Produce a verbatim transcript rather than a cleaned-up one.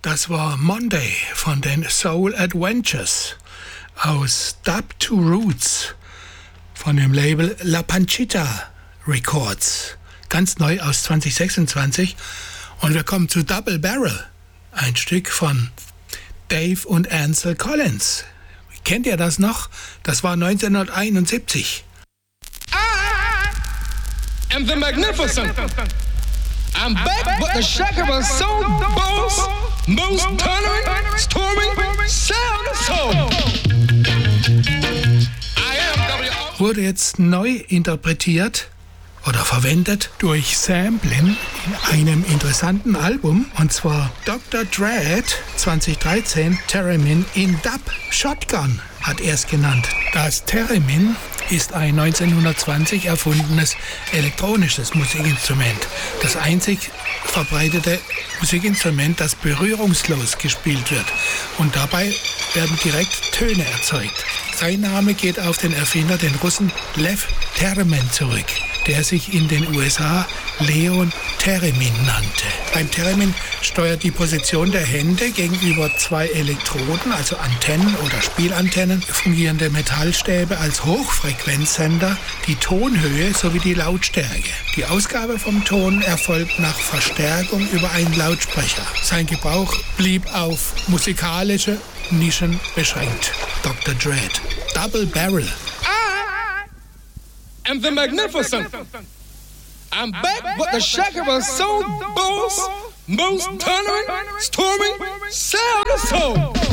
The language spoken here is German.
Das war Monday von den Soul Adventures aus Dub to Roots von dem Label La Panchita Records. Ganz neu aus zwanzig sechsundzwanzig. Und wir kommen zu Double Barrel, ein Stück von Dave und Ansel Collins. Kennt ihr das noch? Das war neunzehnhunderteinundsiebzig. I am the magnificent. I'm back with the shock of a soul boss, most thundering, storming, sound of soul. I am W O. Wurde jetzt neu interpretiert oder verwendet durch Sampling in einem interessanten Album, und zwar Doktor Dread zwanzig dreizehn, Theremin in Dub Shotgun hat er es genannt. Das Theremin ist ein neunzehnhundertzwanzig erfundenes elektronisches Musikinstrument. Das einzig verbreitete Musikinstrument, das berührungslos gespielt wird. Und dabei werden direkt Töne erzeugt. Sein Name geht auf den Erfinder, den Russen Lev Theremin, zurück, der sich in den U S A Leon Theremin nannte. Beim Theremin steuert die Position der Hände gegenüber zwei Elektroden, also Antennen oder Spielantennen, fungierende Metallstäbe als Hochfrequenzsender, die Tonhöhe sowie die Lautstärke. Die Ausgabe vom Ton erfolgt nach Verstärkung über einen Lautsprecher. Sein Gebrauch blieb auf musikalische Nischen beschränkt. Doktor Dread. Double Barrel. I am the magnificent. I'm back with the shock of a soul boss, most thundering, storming, sound of soul.